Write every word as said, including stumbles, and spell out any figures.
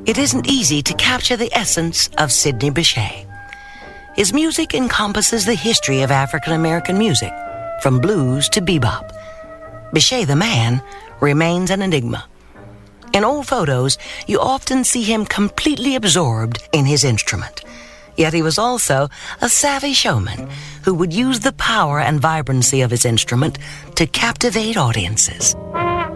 It isn't easy to capture the essence of Sidney Bechet. His music encompasses the history of African American music, from blues to bebop. Bechet the man remains an enigma. In old photos, you often see him completely absorbed in his instrument. Yet he was also a savvy showman who would use the power and vibrancy of his instrument to captivate audiences.